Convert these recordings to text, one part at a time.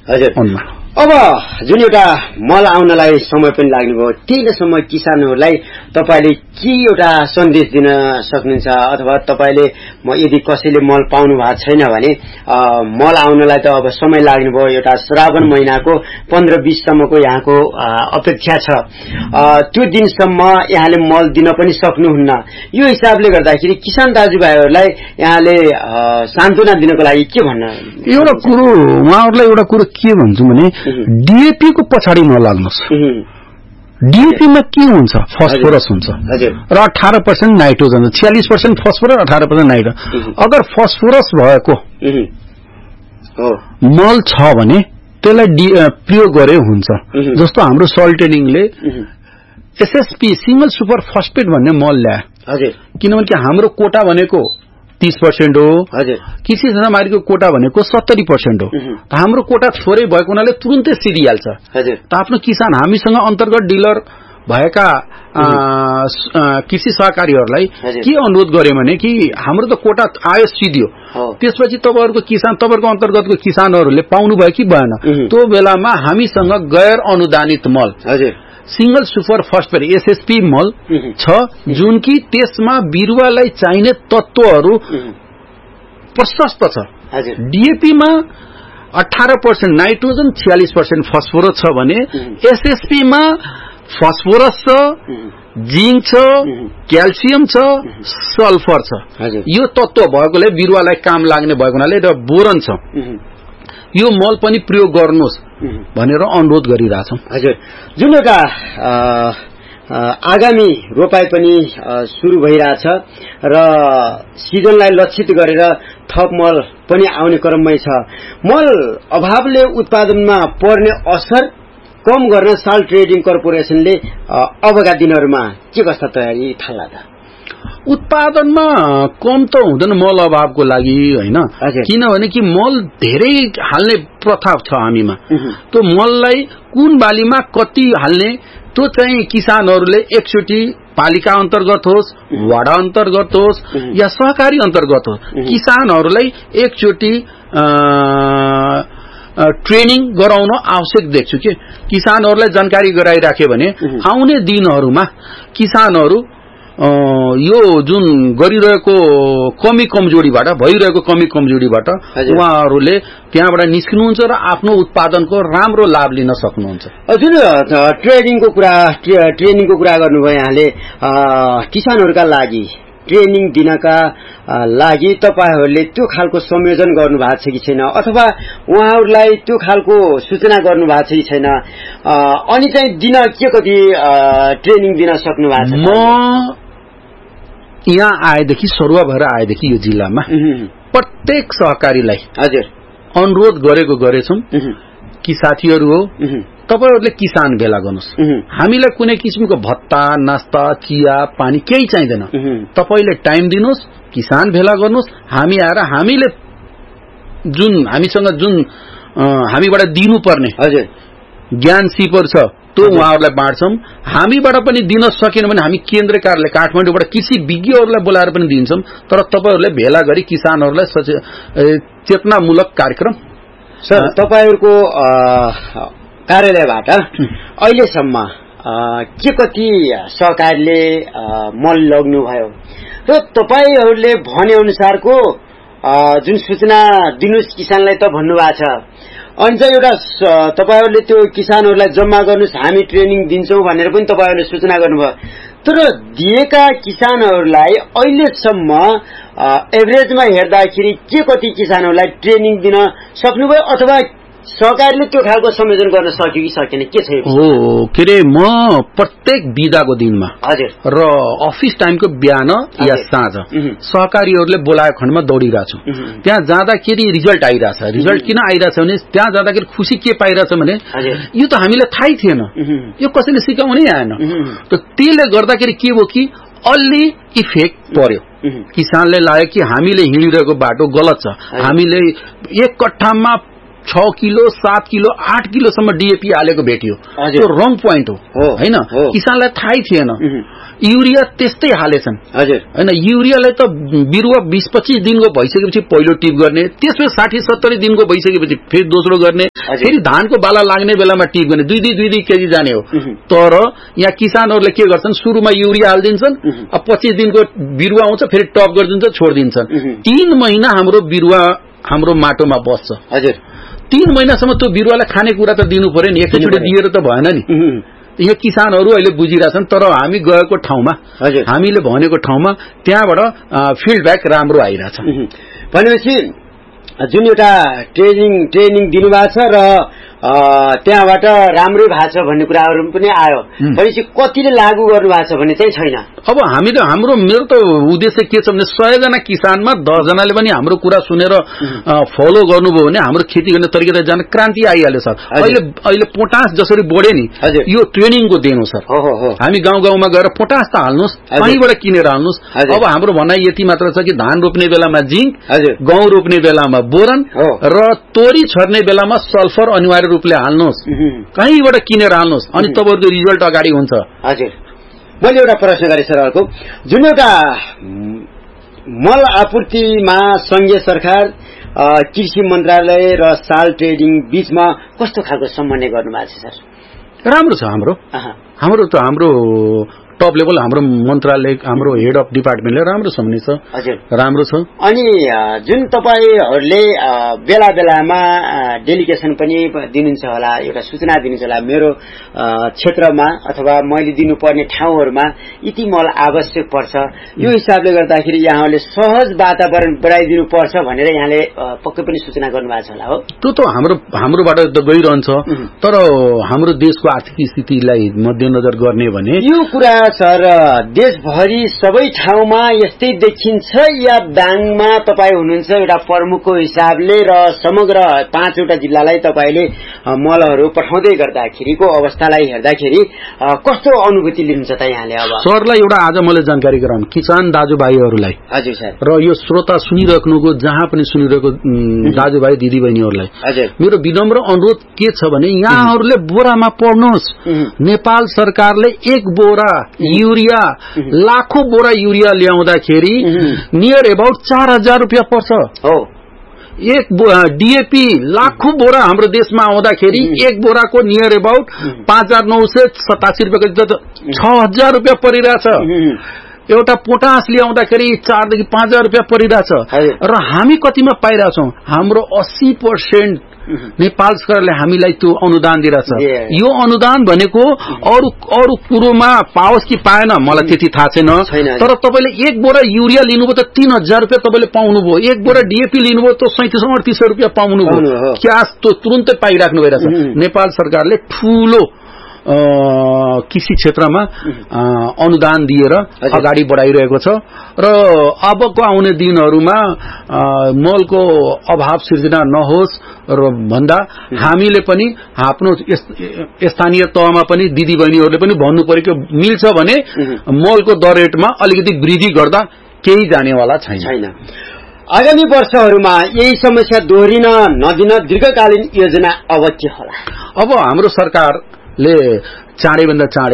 हजुर अब जुन एउटा मल आउनलाई समय पनि लाग्ने भयो त्यहीसम्म किसानहरूलाई तपाईले के एउटा सन्देश दिन सक्नुहुन्छ अथवा तपाईले यदि कसैले मल पाउनु भएको छैन भने मल आउनलाई त अब समय लाग्ने भयो एउटा श्रावण महिनाको 15-20 सम्मको यहाँको अपेक्षा छ त्यो दिनसम्म यहाँले मल दिन पनि सक्नुहुन्न यो हिसाबले गर्दाखेरि किसान दाजुभाइहरूलाई यहाँले सान्त्वना दिनको लागि के भन्न एउटा कुरो उहाँहरूलाई एउटा कुरो के भन्छु भने डीएपी को पछाडि नलाग्नुस् डीएपी मा के हुन्छ फस्फोरस हुन्छ र 18% नाइट्रोजन 46% फस्फोरस 18% नाइट्रोजन अगर फस्फोरस भएको मल छ भने त्यसलाई प्रयोग गरे हुन्छ जस्तो हाम्रो सल्टेनिङले एसएसपी सिंगल सुपर फस्फेट भन्ने मल ल्याए किनभने हाम्रो कोटा भनेको 30% हो कृषि सामग्रीको कोटा भनेको 70% हो हाम्रो कोटा थोरै भएको हुनाले तुरुन्तै सिरिहाल्छ त आफ्नो किसान हामीसँग अन्तर्गत डिलर भएका कृषि सहकारीहरूलाई के अनुरोध गरे भने कि हाम्रो त कोटा आयो सिधियो त्यसपछि तपाईहरुको किसान तपाईहरुको अन्तर्गतको किसानहरूले पाउनु भयो कि भएन त्यो बेलामा हामीसँग गैर अनुदानित मल सिंगल सुपर फस्फेट एसएसपी मल छ जुन कि त्यसमा बिरुवालाई चाहिने तत्वहरू प्रशस्त छ डीएपी मा 18% नाइट्रोजन 46% फस्फोरस छ भने एसएसपी मा फस्फोरस छ जिंक छ क्याल्सियम छ सल्फर छ यो तत्व भएकोले बिरुवालाई काम लाग्ने भएकोले र बोरन छ यो मल पनि प्रयोग गर्नुहोस् भनेर अनुरोध गरिराछौं हजुर जुन एउटा आगामी रोपाई पनि सुरु भइराछ र सिजनलाई लक्षित गरेर थप मल पनि आउने क्रममै छ मल अभावले उत्पादनमा पर्ने असर कम गर्न साल ट्रेडिङ कर्पोरेसनले अबका दिनहरुमा के कस्ता तयारी थाल्ला त उत्पादनमा कम त हुँदैन मल अभावको लागि हैन किनभने कि मल धेरै हाल्ने प्रथा छ हामीमा त्यो मललाई कुन बालीमा कति हाल्ने त्यो चाहिँ किसानहरूले एकचोटी पालिका अन्तर्गत होस् वडा अन्तर्गत होस् या सहकारी अन्तर्गत होस् किसानहरूलाई एकचोटी ट्रेनिङ गराउन आवश्यक देख्छु कि किसानहरूलाई जानकारी गराइराखे भने आउने दिनहरुमा किसानहरू यो जुन गरिरहेको कमी कमजोरीबाट भइरहेको कमी कमजोरीबाट उहाँहरूले त्यहाँबाट निस्किनुहुन्छ र आफ्नो उत्पादनको राम्रो लाभ लिन सक्नुहुन्छ जुन ट्रेनिङको कुरा गर्नुभयो यहाँले किसानहरूका लागि ट्रेनिङ दिनका लागि तपाईहरुले त्यो खालको संयोजन गर्नु भएको छ कि छैन अथवा उहाँहरुलाई त्यो खालको सूचना गर्नु भएको छ कि छैन अनि चाहिँ दिन के कति ट्रेनिङ दिन सक्नु भएको छ म यहाँ आएदेखि सरुवा भएर आएदेखि यो जिल्लामा प्रत्येक सहकारीलाई हजुर अनुरोध गरेछौं कि साथीहरु हो तपाईहरुले किसान भेला गर्नुस् हामीलाई कुनै किसिमको भत्ता नास्ता चिया पानी केही चाहिदैन तपाईले टाइम दिनुस् किसान भेला गर्नुस् हामी आएर हामीले जुन हामीसँग जुन हामीबाट दिनु पर्ने हजुर ज्ञान सिपर छ त्यो उहाँहरुलाई बाँड्छौं हामीबाट पनि दिन सकेन भने हामी केन्द्र कार्यालय काठमाडौँबाट कृषि विज्ञहरूलाई बोलाएर पनि दिन्छौं तर तपाईहरुले भेला गरी किसानहरूलाई चेतनामूलक कार्यक्रम सर तपाईहरुको कार्यालयबाट अहिलेसम्म के कति सहकारीले मल लग्नु भयो र तपाईहरुले भने अनुसारको जुन सूचना दिनुस् किसानलाई त भन्नु भएको छ अनि एउटा तपाईहरुले त्यो किसानहरूलाई जम्मा गर्नुस् हामी ट्रेनिङ दिन्छौं भनेर पनि तपाईहरुले सूचना गर्नुभयो तर दिएका किसानहरूलाई अहिलेसम्म एभरेजमा हेर्दाखेरि के कति किसानहरूलाई ट्रेनिङ दिन सक्नुभयो अथवा सहकारीले त्यो खालको संयोजन गर्न सक्यो कि सकेन के छ हो के रे म प्रत्येक बिदाको दिनमा हजुर र अफिस टाइमको बिहान या साँझ सहकारीहरूले बोलाएको खण्डमा दौडिरहेछु त्यहाँ जाँदाखेरि रिजल्ट आइराछ रिजल्ट किन आइराछ भने त्यहाँ जाँदाखेरि खुशी के पाइराछ भने यो त हामीलाई थाहै थिएन यो कसैले सिकाउनै आएन त त्यसले गर्दाखेरि के हो कि अलि इफेक्ट पर्यो किसानले लाग्यो कि हामीले हिँडिरहेको बाटो गलत छ हामीले एक कट्ठामा 6 किलो 7 किलो 8 किलोसम्म डीएपी हालेको भेटियो। त्यो रङ पोइन्ट हो हैन, किसानलाई थाहै थिएन। युरिया त्यस्तै हालेछन् हैन। युरियालाई त बिरुवा 20-25 दिनको भइसकेपछि पहिलो टिप गर्ने, त्यसपछि 60-70 दिनको भइसकेपछि फेरि दोस्रो गर्ने, फेरि धानको बाला लाग्ने बेलामा टिप गर्ने, 2 केजी जाने हो। तर यहाँ किसानहरूले के गर्छन्, सुरुमा युरिया हालिदिन्छन्, अब 25 दिनको बिरुवा आउँछ फेरि टप गरिदिन्छ, छोडिदिन्छन्। 3 महिना हाम्रो बिरुवा हाम्रो माटोमा बस्छ। 3 महिनासम्म त्यो बिरुवालाई खानेकुरा त दिनु पर्यो नि, एकैचोटि दिएर त भएन नि। यो किसानहरू अहिले बुझिरहेछन्। तर हामी गएको ठाउँमा, हामीले भनेको ठाउँमा त्यहाँबाट फिडब्याक राम्रो आइरहेछ। भनेपछि जुन एउटा ट्रेनिङ दिनुभएको छ र त्यहाँबाट राम्रै भएको छ भन्ने कुराहरू पनि आयो, भनेपछि कतिले लागू गर्नु भएको छ भन्ने चाहिँ छैन। अब हामीले मेरो त उद्देश्य के छ भने 100 जना किसानमा 10 जनाले पनि हाम्रो कुरा सुनेर फलो गर्नुभयो भने हाम्रो खेती गर्ने तरिका त जान क्रान्ति आइहाल्यो सर। अहिले पोटास जसरी बढ्यो नि, यो ट्रेनिङको देन हो सर। हामी गाउँमा गएर पोटास त हाल्नुस्, कहीँबाट किनेर हाल्नुस्। अब हाम्रो भनाइ यति मात्र छ कि धान रोप्ने बेलामा जिंक, गहुँ रोप्ने बेलामा बोरन र तोरी छर्ने बेलामा सल्फर अनिवार्य रूपले हाल्नुस्, कहीँबाट किनेर हाल्नुस्, अनि तपाईहरुको रिजल्ट अगाडि हुन्छ। हजुर, मैले एउटा प्रश्न गरेँ सर, अर्को जुन एउटा मल आपूर्तिमा संघीय सरकार, कृषि मन्त्रालय र साल ट्रेडिङ बीचमा कस्तो खालको समन्वय गर्नुभएको छ सर? राम्रो छ। हाम्रो टप लेभल हाम्रो मन्त्रालय, हाम्रो हेड अफ डिपार्टमेन्टले राम्रो समन्वय छ। हजुर, राम्रो छ। अनि जुन तपाईहरुले बेला बेलामा डेलिगेसन पनि दिनुहुन्छ होला, एउटा सूचना दिनुहुन्छ होला, मेरो क्षेत्रमा अथवा मैले दिनुपर्ने ठाउँहरुमा यति मल आवश्यक पर्छ, यो हिसाबले गर्दाखेरि यहाँले सहज वातावरण बनाइदिनु पर्छ भनेर यहाँले पक्कै पनि सूचना गर्नुभएको छ होला हो? त्यो त हाम्रोबाट त गइरहन्छ। तर हाम्रो देशको आर्थिक स्थितिलाई मध्यनजर गर्ने भने यो कुरा सर देशभरि सबै ठाउँमा यस्तै देखिन्छ या दाङमा तपाईँ हुनुहुन्छ एउटा प्रमुखको हिसाबले र समग्र 5वटा जिल्लालाई तपाईले मलहरू पठाउँदै गर्दाखेरिको अवस्थालाई हेर्दाखेरि कस्तो अनुभूति लिनुहुन्छ त यहाँले? अब सरलाई एउटा आज मैले जानकारी गराउँ किसान दाजुभाइहरूलाई। हजुर सर। र यो श्रोता सुनिराख्नुको जहाँ पनि सुनिरहेको दाजुभाइ दिदीबहिनीहरूलाई मेरो विनम्र अनुरोध के छ भने यहाँहरूले बोरामा पढ्नुहोस्। नेपाल सरकारले 1 बोरा युरिया, लाखौं बोरा युरिया ल्याउँदाखेरि नियर अबाउट 4000 रुपियाँ पर्छ। हो, 1 डीएपी लाखौं बोरा हाम्रो देशमा आउँदाखेरि 1 बोराको नियर अबाउट 5987 रुपियाँ, 6000 रुपियाँ परिरहेछ। एउटा पोटास ल्याउँदाखेरि 4 देखि 5000 रुपियाँ परिरहेछ। र हामी कतिमा पाइरहेछौँ? हाम्रो 80% नेपाल सरकारले हामीलाई त्यो अनुदान दिइरहेछ। यो अनुदान भनेको अरू कुरोमा पाओस् कि पाएन मलाई त्यति थाहा छैन। तर तपाईले 1 बोरा युरिया लिनुभयो त 3000 रुपियाँ तपाईले पाउनुभयो, 1 बोरा डीएपी लिनुभयो त 3700 रुपियाँ पाउनुभयो। क्यास त तुरुन्तै पाइराख्नु भइरहेछ। नेपाल सरकारले ठूलो कृषि क्षेत्रमा अनुदान दिएर अगाडि बढाइरहेको छ। र अबको आउने दिनहरूमा मलको अभाव सिर्जना नहोस् र भन्दा हामीले पनि आफ्नो स्थानीय तहमा पनि दिदीबहिनीहरूले पनि भन्नु पर्यो कि मिल्छ भने मलको दर रेटमा अलिकति वृद्धि गर्दा केही जानेवाला छैन। आगामी वर्षहरूमा यही समस्या दोहोरिन नदिन दीर्घकालीन योजना अब के होला? अब हाम्रो सरकारले चाँडैभन्दा चाँडै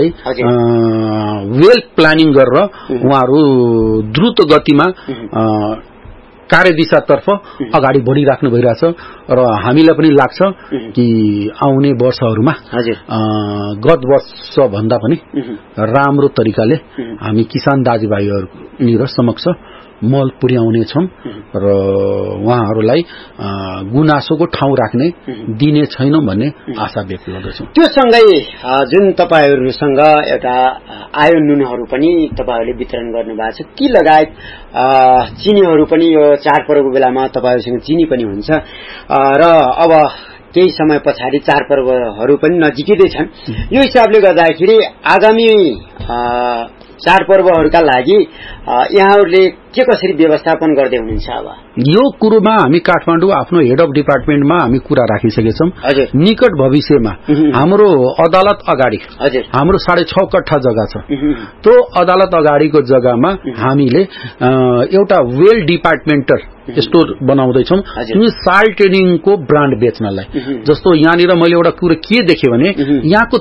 वेल प्लानिङ गरेर उहाँहरू द्रुत गतिमा कार्यदिशातर्फ अगाडि बढिराख्नु भइरहेछ। र हामीलाई पनि लाग्छ कि आउने वर्षहरूमा गत वर्ष भन्दा पनि राम्रो तरिकाले हामी किसान दाजुभाइहरू समक्ष मल पुर्याउने छौं र उहाँहरूलाई गुनासोको ठाउँ राख्ने दिने छैनौं भन्ने आशा व्यक्त गर्दछौं। त्यो सँगै जुन तपाईहरुसँग एउटा आयो नुनहरू पनि तपाईहरुले वितरण गर्नुभएको छ, ती लगायत चिनीहरू पनि यो चाडपर्वको बेलामा तपाईहरुसँग चिनी पनि हुन्छ र अब केही समय पछाडि चाडपर्वहरू पनि नजिकै छन्। यो हिसाबले गर्दाखेरि आगामी चाडपर्वहरूका लागि यहाँहरूले के कसरी व्यवस्थापन गर्दै हुनुहुन्छ? अब यो कुरोमा हामी काठमाडौँ आफ्नो हेड अफ डिपार्टमेन्टमा हामी कुरा राखिसकेछौँ। निकट भविष्यमा हाम्रो अदालत अगाडि हाम्रो 6.5 कट्ठा जग्गा छ। त्यो अदालत अगाडिको जग्गामा हामीले एउटा वेल डिपार्टमेन्टल स्टोर बनाउँदैछौँ साल ट्रेडिङको ब्रान्ड बेच्नलाई। जस्तो यहाँनिर मैले एउटा कुरो के देखेँ भने यहाँको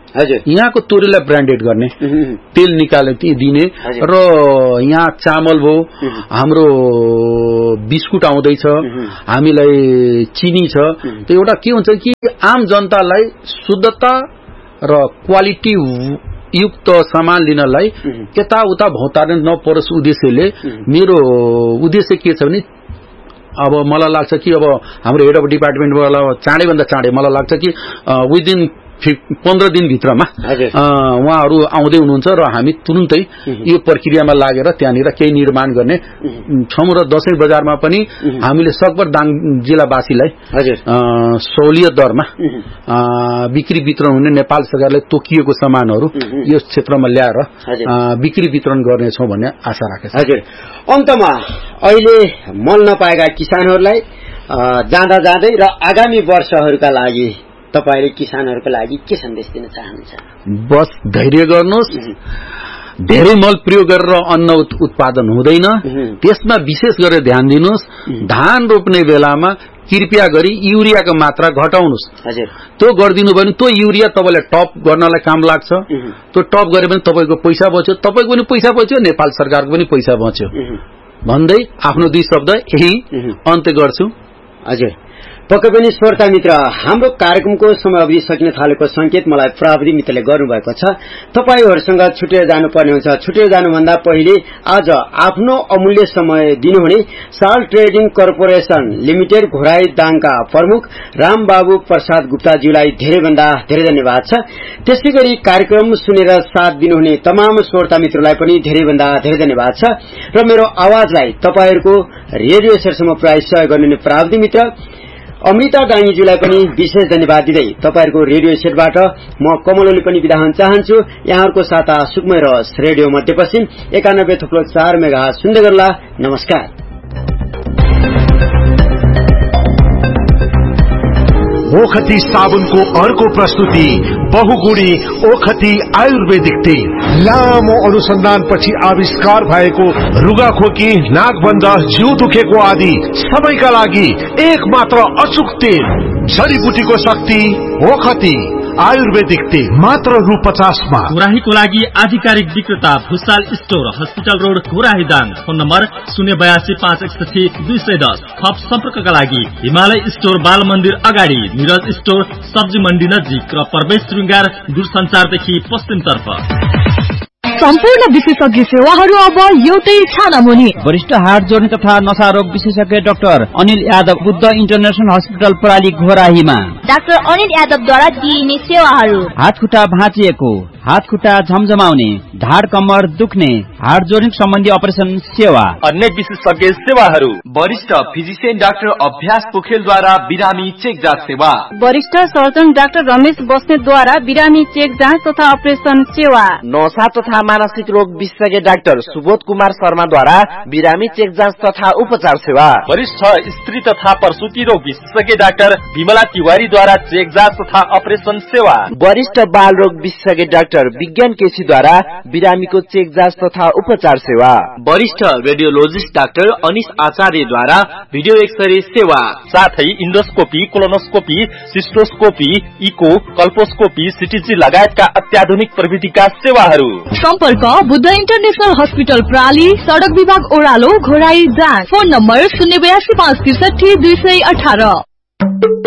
तोरीलाई ब्रान्डेड गर्ने, तेल निकालेर दिने र यहाँ चामल भयो, हाम्रो बिस्कुट आउँदैछ, हामीलाई चिनी छ। त्यो एउटा के हुन्छ कि आम जनतालाई शुद्धता र क्वालिटी युक्त सामान लिनलाई यताउता भौतार नपरोस् उद्देश्यले मेरो उद्देश्य के छ भने अब मलाई लाग्छ कि अब हाम्रो हेड अफ डिपार्टमेन्टबाट चाँडैभन्दा चाँडै मलाई लाग्छ कि विदिन 15 दिनभित्रमा उहाँहरू आउँदै हुनुहुन्छ र हामी तुरुन्तै यो प्रक्रियामा लागेर त्यहाँनिर केही निर्माण गर्ने छौं र दशैं बजारमा पनि हामीले सकभर दाङ जिल्लावासीलाई सहुलियत दरमा बिक्री वितरण हुने नेपाल सरकारले तोकिएको सामानहरू यो क्षेत्रमा ल्याएर बिक्री वितरण गर्नेछौं भन्ने आशा राखेको छु। हजुर, अन्तमा अहिले मल नपाएका किसानहरूलाई जाँदा जाँदै र आगामी वर्षहरूका लागि तपाईले किसानहरूको लागि के सन्देश दिन चाहनुहुन्छ? बस धैर्य गर्नुहोस्। धेरै मल प्रयोग गरेर अन्न उत्पादन हुँदैन, त्यसमा विशेष गरेर ध्यान दिनुहोस्। धान रोप्ने बेलामा कृपया गरी युरियाको मात्रा घटाउनुहोस्। त्यो गरिदिनु भने त्यो युरिया तपाईलाई टप गर्नलाई काम लाग्छ। त्यो टप गरे भने तपाईको पैसा बच्यो, तपाईको पनि पैसा बच्यो, नेपाल सरकारको पनि पैसा बच्यो भन्दै आफ्नो 2 शब्द यही अन्त्य गर्छु। हजुर, पक्कै पनि श्रोता मित्र, हाम्रो कार्यक्रमको समय अवधि सकिन थालेको संकेत मलाई प्राविधि मित्रले गर्नुभएको छ। तपाईहरुसँग छुटेर जानुपर्ने हुन्छ। छुटेर जानुभन्दा पहिले आज आफ्नो अमूल्य समय दिनुहुने साल ट्रेडिङ कर्पोरेसन लिमिटेड घोराई दाङका प्रमुख रामबाबु प्रसाद गुप्ताज्यूलाई धेरैभन्दा धेरै धन्यवाद छ। त्यसैगरी कार्यक्रम सुनेर साथ दिनुहुने तमाम श्रोता मित्रलाई पनि धेरैभन्दा धेरै धन्यवाद छ र मेरो आवाजलाई तपाईहरुको रेडियो सेटसम्म पुर्याइ सहयोग गर्ने प्राविधि मित्र अमृता डाङ्गीज्यूलाई पनि विशेष धन्यवाद दिँदै तपाईहरुको रेडियो सेटबाट म कमलले पनि बिदा हुन चाहन्छु। यहाँहरुको साता सुखमय रहोस्। रेडियो मध्यपश्चिम 91.4 मेगाहर्ज सुन्दै गर्नुहोला। नमस्कार। ओखती साबुनको अर्को प्रस्तुति बहुगुणी ओखती आयुर्वेदिक तेल। लामो अनुसन्धानपछि आविष्कार भएको रुगाखोकी, नाकबन्ध, जिउ दुखेको आदि सबैका लागि एक मात्र अचूक तेल। जडीबुटीको शक्ति ओखती आयुर्वेदिक तेल मात्र रु 50 मा। घोराहीको लागि आधिकारिक विक्रेता Bhusal store, hospital road, Ghorahi Dang. Phone number 0825161 थप सम्पर्कका लागि हिमालय स्टोर, बाल मन्दिर अगाडि, निरज स्टोर, सब्जी मण्डी नजिक र प्रवेश श्रृंगार दूरसञ्चारदेखि पश्चिमतर्फ। सम्पूर्ण विशेषज्ञ सेवाहरू अब एउटै छानामुनि। वरिष्ठ हार्ट जोड्ने तथा नशा रोग विशेषज्ञ doctor Anil Yadav, Buddha international hospital प्राली घोराहीमा। Doctor Anil यादवद्वारा दिइने सेवाहरू: हात खुट्टा भाँचिएको, हात खुट्टा झमझमाउने, ढाड कम्मर दुख्ने, हार्ट जोड्ने सम्बन्धी अपरेसन सेवा। अन्य विशेषज्ञ सेवाहरू: वरिष्ठ फिजिशियन डाक्टर अभ्यास पोखेलद्वारा बिरामी चेक जाँच सेवा। वरिष्ठ सर्जन डाक्टर रमेश बस्नेतद्वारा बिरामी चेक जाँच तथा अपरेसन सेवा। नशा तथा मानसिक रोग विशेषज्ञ डाक्टर सुबोध कुमार शर्माद्वारा बिरामी चेक जाँच तथा उपचार सेवा। वरिष्ठ स्त्री तथा प्रसूति रोग विशेषज्ञ डाक्टर विमला तिवारीद्वारा चेक जाँच तथा अपरेसन सेवा। वरिष्ठ बाल रोग विशेषज्ञ डाक्टर विज्ञान केसीद्वारा बिरामीको चेक जाँच तथा उपचार सेवा। वरिष्ठ रेडियोलोजिस्ट डाक्टर अनिश आचार्यद्वारा भिडियो एक्सरे सेवा, साथै इन्डोस्कोपी, कोलोनोस्कोपी, सिस्टोस्कोपी, इको, कल्पोस्कोपी, सिटीजी लगायतका अत्याधुनिक प्रविधिका सेवाहरू। सम्पर्क बुद्ध इन्टरनेशनल हस्पिटल प्राली, सडक विभाग ओह्रालो, घोराई दाङ। Phone number 082563218।